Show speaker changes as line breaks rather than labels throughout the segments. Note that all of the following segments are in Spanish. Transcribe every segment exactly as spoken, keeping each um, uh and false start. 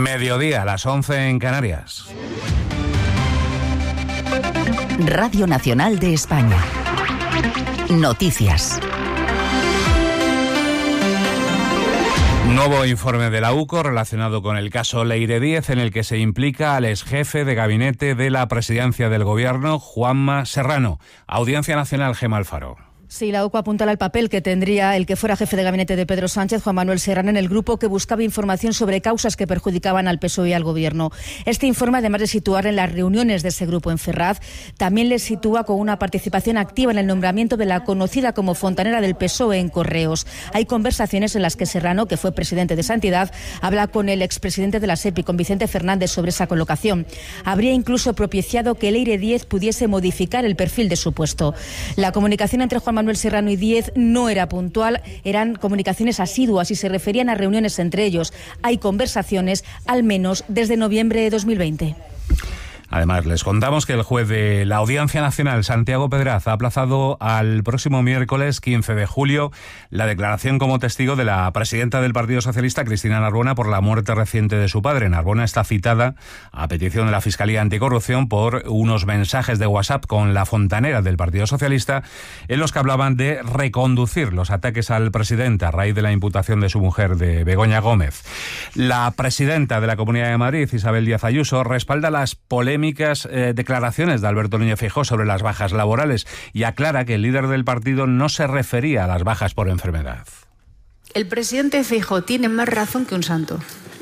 Mediodía, a las once en Canarias.
Radio Nacional de España. Noticias.
Nuevo informe de la U C O relacionado con el caso Leire Díez, en el que se implica al exjefe de gabinete de la presidencia del gobierno, Juanma Serrano. Audiencia Nacional, Gemma Alfaro.
Sí, la U C O apuntala al papel que tendría el que fuera jefe de gabinete de Pedro Sánchez, Juan Manuel Serrano, en el grupo que buscaba información sobre causas que perjudicaban al P S O E y al Gobierno. Este informe, además de situar en las reuniones de ese grupo en Ferraz, también le sitúa con una participación activa en el nombramiento de la conocida como fontanera del P S O E en Correos. Hay conversaciones en las que Serrano, que fue presidente de esa entidad, habla con el expresidente de la SEPI, con Vicente Fernández, sobre esa colocación. Habría incluso propiciado que Leire Díez pudiese modificar el perfil de su puesto. La comunicación entre Juan Manuel Serrano y Díez no era puntual, eran comunicaciones asiduas y se referían a reuniones entre ellos. Hay conversaciones, al menos desde noviembre de dos mil veinte.
Además, les contamos que el juez de la Audiencia Nacional, Santiago Pedraz, ha aplazado al próximo miércoles quince de julio la declaración como testigo de la presidenta del Partido Socialista, Cristina Narbona, por la muerte reciente de su padre. Narbona está citada a petición de la Fiscalía Anticorrupción por unos mensajes de WhatsApp con la fontanera del Partido Socialista en los que hablaban de reconducir los ataques al presidente a raíz de la imputación de su mujer, de Begoña Gómez. La presidenta de la Comunidad de Madrid, Isabel Díaz Ayuso, respalda las polémicas Eh, declaraciones de Alberto Núñez Feijóo sobre las bajas laborales y aclara que el líder del partido no se refería a las bajas por enfermedad.
El presidente Feijóo tiene más razón que un santo.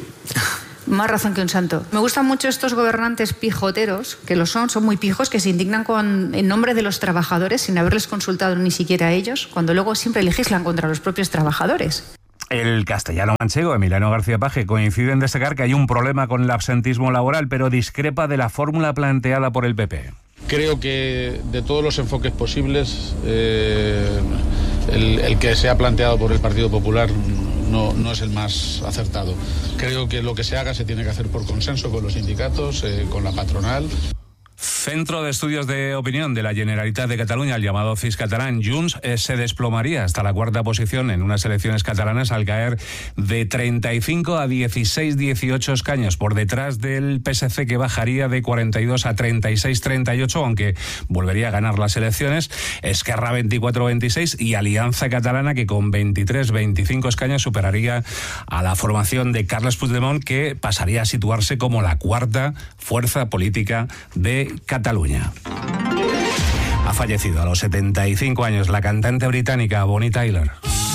Más razón que un santo. Me gustan mucho estos gobernantes pijoteros, que lo son, son muy pijos, que se indignan con, en nombre de los trabajadores sin haberles consultado ni siquiera a ellos, cuando luego siempre legislan contra los propios trabajadores.
El castellano manchego, Emiliano García Paje, coincide en destacar que hay un problema con el absentismo laboral, pero discrepa de la fórmula planteada por el P P.
Creo que de todos los enfoques posibles, eh, el, el que se ha planteado por el Partido Popular no, no es el más acertado. Creo que lo que se haga se tiene que hacer por consenso con los sindicatos, eh, con la patronal.
Centro de Estudios de Opinión de la Generalitat de Cataluña, el llamado C I S catalán, Junts, eh, se desplomaría hasta la cuarta posición en unas elecciones catalanas al caer de treinta y cinco a dieciséis dieciocho escaños, por detrás del P S C, que bajaría de cuarenta y dos a treinta y seis treinta y ocho, aunque volvería a ganar las elecciones, Esquerra veinticuatro veintiséis y Alianza Catalana, que con veintitrés veinticinco escaños superaría a la formación de Carles Puigdemont, que pasaría a situarse como la cuarta fuerza política de Cataluña. Ha fallecido a los setenta y cinco años la cantante británica Bonnie Tyler.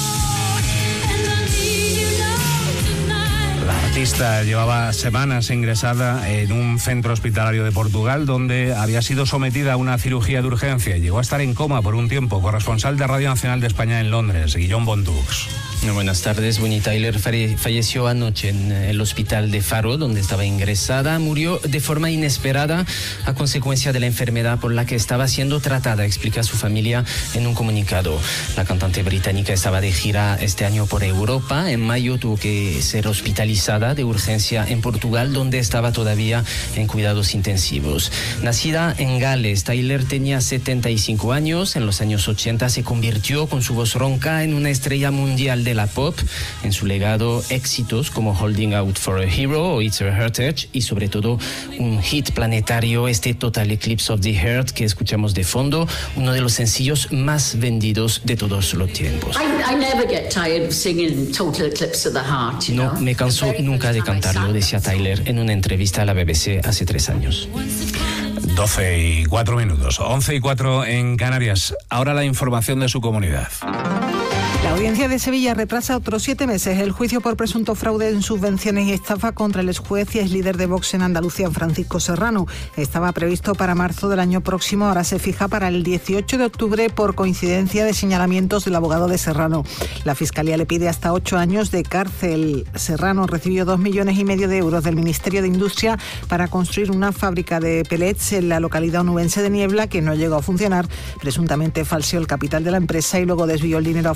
La artista llevaba semanas ingresada en un centro hospitalario de Portugal, donde había sido sometida a una cirugía de urgencia y llegó a estar en coma por un tiempo. Corresponsal de Radio Nacional de España en Londres, Guillaume Bondux.
Buenas tardes. Bonnie Tyler falleció anoche en el hospital de Faro, donde estaba ingresada. Murió de forma inesperada a consecuencia de la enfermedad por la que estaba siendo tratada, explica su familia en un comunicado. La cantante británica estaba de gira este año por Europa. En mayo tuvo que ser hospitalizada de urgencia en Portugal, donde estaba todavía en cuidados intensivos. Nacida en Gales, Tyler tenía setenta y cinco años. En los años ochenta se convirtió con su voz ronca en una estrella mundial de la pop. En su legado, éxitos como Holding Out for a Hero o It's a Heritage, y sobre todo un hit planetario, este Total Eclipse of the Heart que escuchamos de fondo, uno de los sencillos más vendidos de todos los tiempos.
I, I never get tired of singing Total Eclipse of the Heart, you know?
No me canso nunca de cantarlo, decía Tyler en una entrevista a la B B C hace tres años.
doce y cuatro minutos, once y cuatro en Canarias. Ahora la información de su comunidad.
La Audiencia de Sevilla retrasa otros siete meses el juicio por presunto fraude en subvenciones y estafa contra el exjuez y exlíder de Vox en Andalucía, Francisco Serrano. Estaba previsto para marzo del año próximo, ahora se fija para el dieciocho de octubre por coincidencia de señalamientos del abogado de Serrano. La Fiscalía le pide hasta ocho años de cárcel. Serrano recibió dos millones y medio de euros del Ministerio de Industria para construir una fábrica de pellets en la localidad onubense de Niebla, que no llegó a funcionar. Presuntamente falseó el capital de la empresa y luego desvió el dinero a fondos de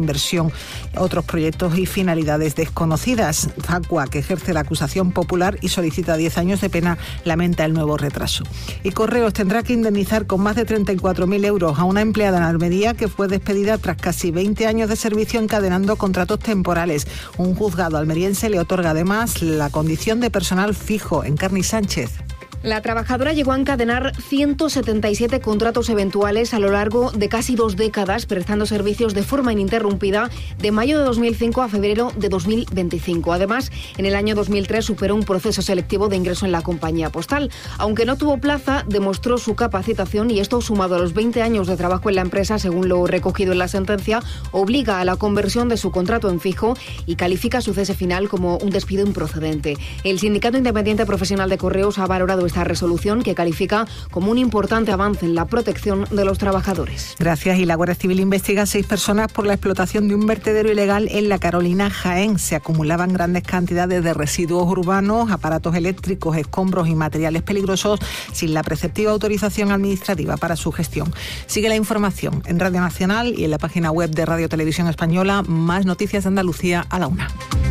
inversión, otros proyectos y finalidades desconocidas. Facua, que ejerce la acusación popular y solicita diez años de pena, lamenta el nuevo retraso. Y Correos tendrá que indemnizar con más de treinta y cuatro mil euros a una empleada en Almería que fue despedida tras casi veinte años de servicio encadenando contratos temporales. Un juzgado almeriense le otorga además la condición de personal fijo. Encarni Sánchez.
La trabajadora llegó a encadenar ciento setenta y siete contratos eventuales a lo largo de casi dos décadas, prestando servicios de forma ininterrumpida de mayo de dos mil cinco a febrero de dos mil veinticinco. Además, en el año dos mil tres superó un proceso selectivo de ingreso en la compañía postal. Aunque no tuvo plaza, demostró su capacitación y esto, sumado a los veinte años de trabajo en la empresa, según lo recogido en la sentencia, obliga a la conversión de su contrato en fijo y califica su cese final como un despido improcedente. El Sindicato Independiente Profesional de Correos ha valorado esta resolución, que califica como un importante avance en la protección de los trabajadores.
Gracias. Y la Guardia Civil investiga a seis personas por la explotación de un vertedero ilegal en La Carolina, Jaén. Se acumulaban grandes cantidades de residuos urbanos, aparatos eléctricos, escombros y materiales peligrosos sin la preceptiva autorización administrativa para su gestión. Sigue la información en Radio Nacional y en la página web de Radio Televisión Española. Más noticias de Andalucía a la una.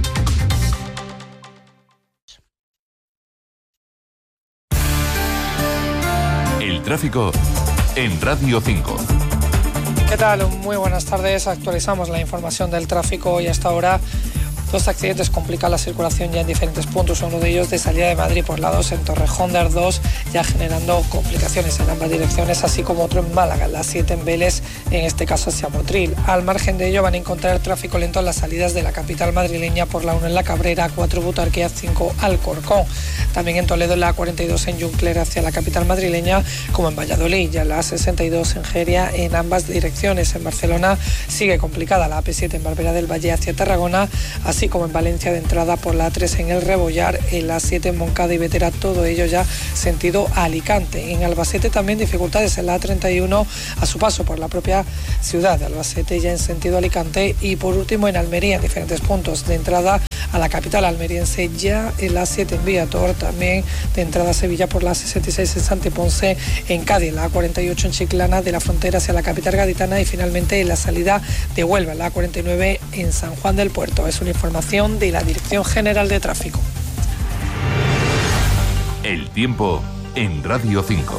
Tráfico en Radio cinco.
¿Qué tal? Muy buenas tardes. Actualizamos la información del tráfico y hasta ahora dos accidentes complican la circulación ya en diferentes puntos. Uno de ellos de salida de Madrid por la dos en Torrejón de Ardós, ya generando complicaciones en ambas direcciones, así como otro en Málaga, la siete en Vélez, en este caso hacia Motril. Al margen de ello van a encontrar tráfico lento en las salidas de la capital madrileña por la uno en La Cabrera, cuatro Butarque, cinco Alcorcón. También en Toledo la cuarenta y dos en Juncler hacia la capital madrileña, como en Valladolid, ya la sesenta y dos en Geria en ambas direcciones. En Barcelona sigue complicada la A P siete en Barberá del Valle hacia Tarragona, así como en Valencia de entrada por la A tres en El Rebollar, en la siete en Moncada y Vetera, todo ello ya sentido a Alicante. En Albacete también dificultades en la A treinta y uno a su paso por la propia ciudad de Albacete, ya en sentido Alicante. Y por último en Almería, en diferentes puntos de entrada a la capital almeriense, ya en la siete en Viator, también de entrada a Sevilla por la sesenta y seis en Santiponce, en Cádiz, la A cuarenta y ocho en Chiclana, de la frontera hacia la capital gaditana, y finalmente en la salida de Huelva, la A cuarenta y nueve en San Juan del Puerto. Es una información de la Dirección General de Tráfico.
El tiempo en Radio cinco.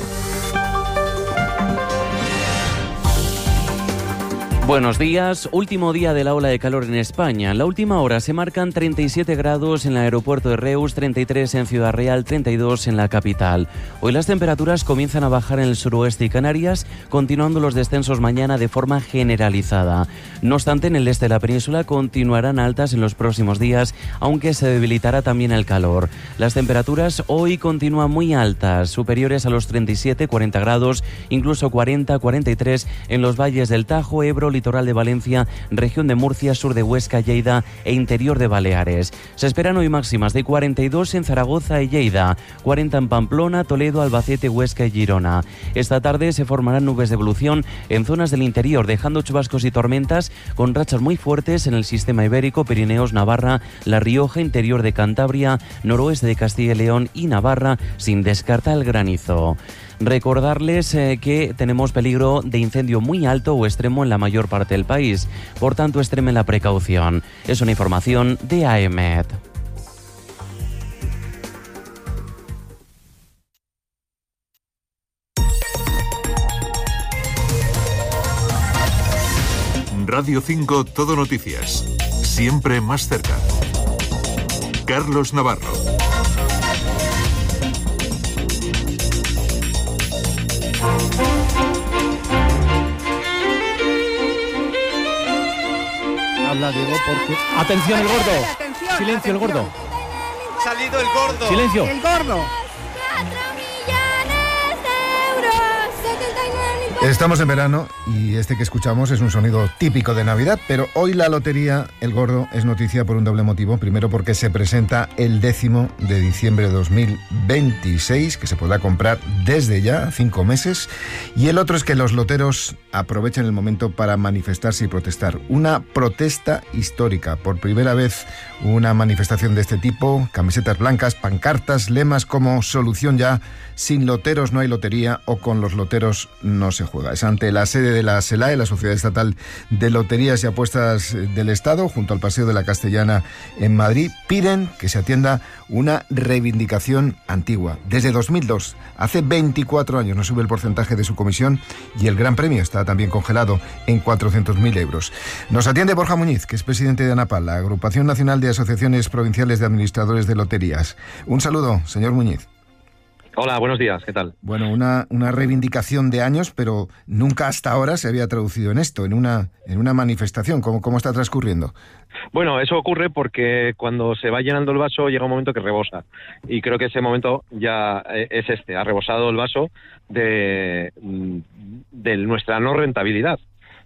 Buenos días, último día de la ola de calor en España. En la última hora se marcan treinta y siete grados en el aeropuerto de Reus, treinta y tres en Ciudad Real, treinta y dos en la capital. Hoy las temperaturas comienzan a bajar en el suroeste y Canarias, continuando los descensos mañana de forma generalizada. No obstante, en el este de la península continuarán altas en los próximos días, aunque se debilitará también el calor. Las temperaturas hoy continúan muy altas, superiores a los treinta y siete, cuarenta grados, incluso cuarenta, cuarenta y tres en los valles del Tajo, Ebro, litoral de Valencia, región de Murcia, sur de Huesca, Lleida e interior de Baleares. Se esperan hoy máximas de cuarenta y dos en Zaragoza y Lleida, cuarenta en Pamplona, Toledo, Albacete, Huesca y Girona. Esta tarde se formarán nubes de evolución en zonas del interior, dejando chubascos y tormentas con rachas muy fuertes en el sistema ibérico, Pirineos, Navarra, La Rioja, interior de Cantabria, noroeste de Castilla y León y Navarra, sin descartar el granizo. Recordarles eh, que tenemos peligro de incendio muy alto o extremo en la mayor parte del país. Por tanto, extremen la precaución. Es una información de A E M E T.
Radio cinco, Todo Noticias. Siempre más cerca. Carlos Navarro.
Habla Diego porque... ¡Atención, el gordo!
Atención,
¡Silencio, el gordo!
¡Salido el gordo!
¡Silencio!
¡El gordo!
Estamos en verano y este que escuchamos es un sonido típico de Navidad, pero hoy la lotería El Gordo es noticia por un doble motivo. Primero, porque se presenta el décimo de diciembre de dos mil veintiséis, que se podrá comprar desde ya, cinco meses. Y el otro es que los loteros aprovechan el momento para manifestarse y protestar. Una protesta histórica. Por primera vez una manifestación de este tipo, camisetas blancas, pancartas, lemas como "Solución ya", "Sin loteros no hay lotería" o "Con los loteros no se juega". juega. Es ante la sede de la SELAE, la Sociedad Estatal de Loterías y Apuestas del Estado, junto al Paseo de la Castellana en Madrid. Piden que se atienda una reivindicación antigua. Desde dos mil dos, hace veinticuatro años, no sube el porcentaje de su comisión y el Gran Premio está también congelado en cuatrocientos mil euros. Nos atiende Borja Muñiz, que es presidente de ANAPAL, la Agrupación Nacional de Asociaciones Provinciales de Administradores de Loterías. Un saludo, señor Muñiz.
Hola, buenos días, ¿qué tal?
Bueno, una, una reivindicación de años, pero nunca hasta ahora se había traducido en esto, en una, en una manifestación. ¿Cómo, cómo está transcurriendo?
Bueno, eso ocurre porque cuando se va llenando el vaso llega un momento que rebosa. Y creo que ese momento ya es este, ha rebosado el vaso de, de nuestra no rentabilidad.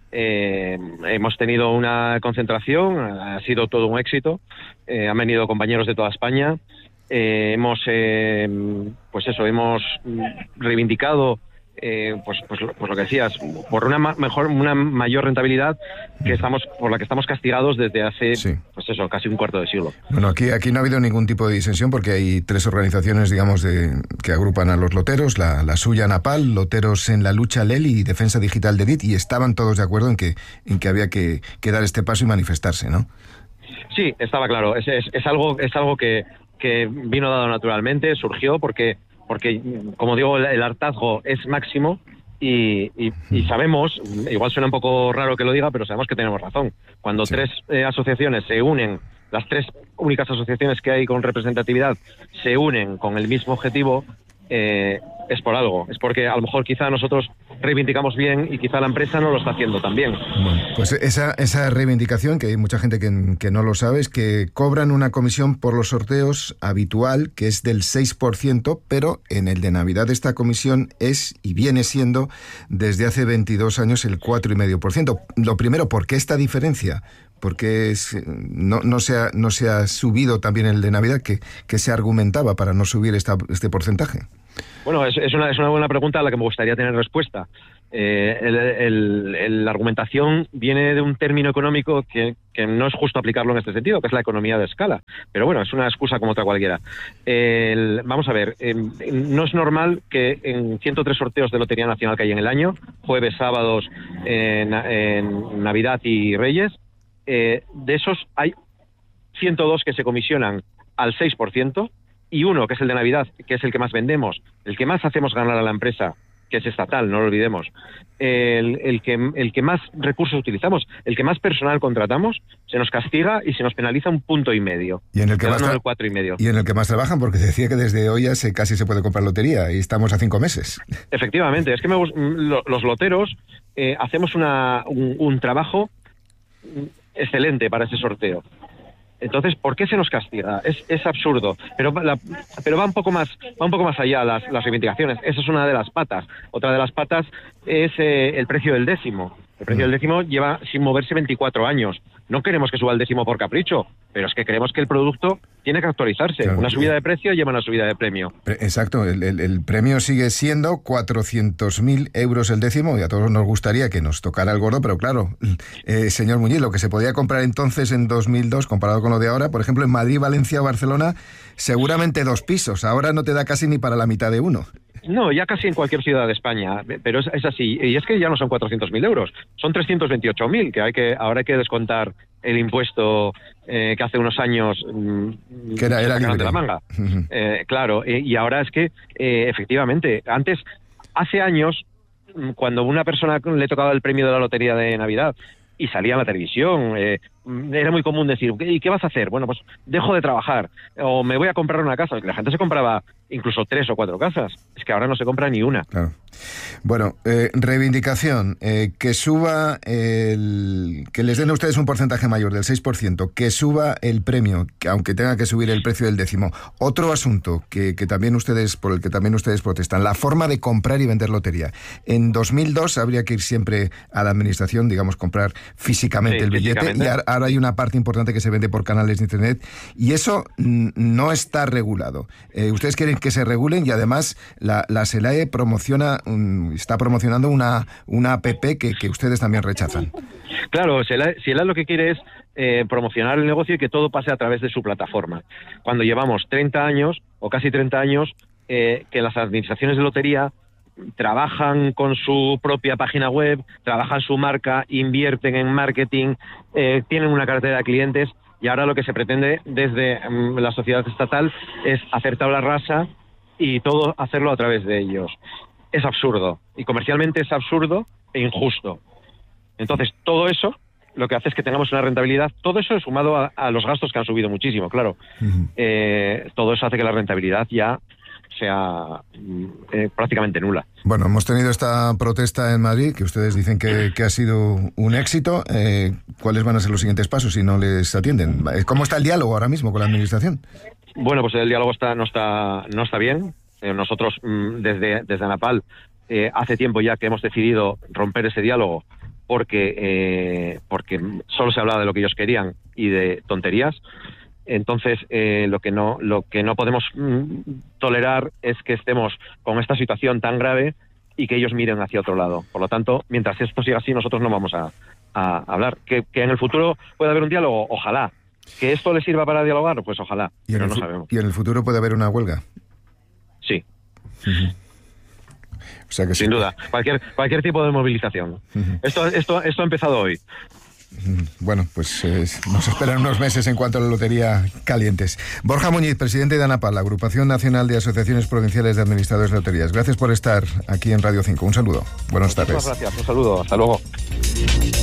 Eh, hemos tenido una concentración, ha sido todo un éxito, eh, han venido compañeros de toda España. Eh, hemos, eh, pues eso, hemos reivindicado, eh, pues, pues, pues lo que decías, por una ma- mejor, una mayor rentabilidad que estamos, por la que estamos castigados desde hace, sí. pues eso, casi un cuarto de siglo.
Bueno, aquí, aquí no ha habido ningún tipo de disensión porque hay tres organizaciones, digamos, de, que agrupan a los loteros, la, la suya ANAPAL, Loteros en la Lucha L E L y Defensa Digital de Edit, y estaban todos de acuerdo en que, en que había que, que dar este paso y manifestarse, ¿no?
Sí, estaba claro. Es, es, es algo, es algo que que vino dado naturalmente, surgió porque, porque como digo, el, el hartazgo es máximo y, y, y sabemos, igual suena un poco raro que lo diga, pero sabemos que tenemos razón. Cuando sí. tres eh, asociaciones se unen, las tres únicas asociaciones que hay con representatividad se unen con el mismo objetivo, eh, es por algo, es porque a lo mejor quizá nosotros reivindicamos bien y quizá la empresa no lo está haciendo tan bien.
Bueno, pues esa, esa reivindicación, que hay mucha gente que, que no lo sabe, es que cobran una comisión por los sorteos habitual, que es del seis por ciento, pero en el de Navidad esta comisión es y viene siendo desde hace veintidós años el cuatro coma cinco por ciento. Lo primero, ¿por qué esta diferencia? Porque es, no, no, se ha, no se ha subido también el de Navidad, que, que se argumentaba para no subir esta, este porcentaje.
Bueno, es, es, una, es una buena pregunta a la que me gustaría tener respuesta. Eh, el, el, el, la argumentación viene de un término económico que, que no es justo aplicarlo en este sentido, que es la economía de escala. Pero bueno, es una excusa como otra cualquiera. El, vamos a ver, eh, no es normal que en ciento tres sorteos de Lotería Nacional que hay en el año, jueves, sábados, en, en Navidad y Reyes, eh, de esos hay ciento dos que se comisionan al seis por ciento, y uno, que es el de Navidad, que es el que más vendemos, el que más hacemos ganar a la empresa, que es estatal, no lo olvidemos, el, el, que, el que más recursos utilizamos, el que más personal contratamos, se nos castiga y se nos penaliza un punto y medio.
Y en el que, más, tra-
el cuatro y, medio.
y en el que más trabajan, porque decía que desde hoy ya se, casi se puede comprar lotería y estamos a cinco meses.
Efectivamente, es que me, lo, los loteros eh, hacemos una, un, un trabajo excelente para ese sorteo. Entonces, ¿por qué se nos castiga? Es, es absurdo, pero, la, pero va un poco más, va un poco más allá las, las reivindicaciones. Esa es una de las patas. Otra de las patas es eh, el precio del décimo. El precio del décimo lleva sin moverse veinticuatro años. No queremos que suba el décimo por capricho, pero es que creemos que el producto tiene que actualizarse. Claro, una subida de precio lleva una subida de premio.
Exacto, el, el, el premio sigue siendo cuatrocientos mil euros el décimo, y a todos nos gustaría que nos tocara el gordo, pero claro, eh, señor Muñiz, lo que se podía comprar entonces en dos mil dos, comparado con lo de ahora, por ejemplo, en Madrid, Valencia o Barcelona, seguramente dos pisos. Ahora no te da casi ni para la mitad de uno.
No, ya casi en cualquier ciudad de España, pero es, es así. Y es que ya no son cuatrocientos mil euros, son trescientos veintiocho mil, que hay que ahora hay que descontar el impuesto eh, que hace unos años mmm,
que era, era libre
de la manga. Uh-huh. Eh, claro, eh, y ahora es que, eh, efectivamente, antes, hace años, cuando una persona le tocaba el premio de la lotería de Navidad y salía en la televisión, eh, era muy común decir, ¿y qué vas a hacer? Bueno, pues dejo de trabajar, o me voy a comprar una casa. La gente se compraba incluso tres o cuatro casas. Es que ahora no se compra ni una.
Claro. Bueno, eh, reivindicación, eh, que suba el... que les den a ustedes un porcentaje mayor del seis por ciento, que suba el premio, que aunque tenga que subir el precio del décimo. Otro asunto que, que también ustedes, por el que también ustedes protestan, la forma de comprar y vender lotería. En dos mil dos habría que ir siempre a la administración, digamos, comprar físicamente sí, el billete, físicamente. Y ahora hay una parte importante que se vende por canales de internet, y eso n- no está regulado. Eh, ustedes quieren que se regulen, y además la, la SELAE promociona, um, está promocionando una, una app que, que ustedes también rechazan.
Claro, SELAE, SELAE lo que quiere es eh, promocionar el negocio y que todo pase a través de su plataforma. Cuando llevamos treinta años, o casi treinta años, eh, que las administraciones de lotería trabajan con su propia página web, trabajan su marca, invierten en marketing, eh, tienen una cartera de clientes, y ahora lo que se pretende desde um, la sociedad estatal es hacer tabla rasa y todo hacerlo a través de ellos. Es absurdo, y comercialmente es absurdo e injusto. Entonces, todo eso lo que hace es que tengamos una rentabilidad, todo eso es sumado a, a los gastos que han subido muchísimo, claro. Uh-huh. Eh, todo eso hace que la rentabilidad ya sea eh, prácticamente nula.
Bueno, hemos tenido esta protesta en Madrid, que ustedes dicen que, que ha sido un éxito. Eh, ¿Cuáles van a ser los siguientes pasos si no les atienden? ¿Cómo está el diálogo ahora mismo con la administración?
Bueno, pues el diálogo está no está no está bien. Eh, nosotros, mm, desde, desde ANAPAL, eh, hace tiempo ya que hemos decidido romper ese diálogo porque, eh, porque solo se hablaba de lo que ellos querían y de tonterías. Entonces, eh, lo que no lo que no podemos mm, tolerar es que estemos con esta situación tan grave y que ellos miren hacia otro lado. Por lo tanto, mientras esto siga así, nosotros no vamos a, a hablar. ¿Que, que en el futuro puede haber un diálogo? Ojalá. ¿Que esto les sirva para dialogar? Pues ojalá, pero no sabemos.
¿Y en el futuro puede haber una huelga?
Sí.
Uh-huh. O sea que
Sin sí. duda. Cualquier cualquier tipo de movilización. Uh-huh. Esto, esto, esto ha empezado hoy.
Bueno, pues eh, nos esperan unos meses en cuanto a la lotería calientes. Borja Muñiz, presidente de ANAPAL, la Agrupación Nacional de Asociaciones Provinciales de Administradores de Loterías. Gracias por estar aquí en Radio cinco. Un saludo. Buenas tardes.
Muchas gracias. Un saludo. Hasta luego.